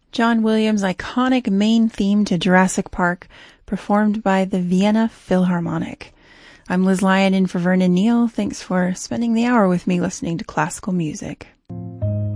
John Williams' iconic main theme to Jurassic Park, performed by the Vienna Philharmonic. I'm Liz Lyon in for Vernon Neal. Thanks for spending the hour with me listening to classical music.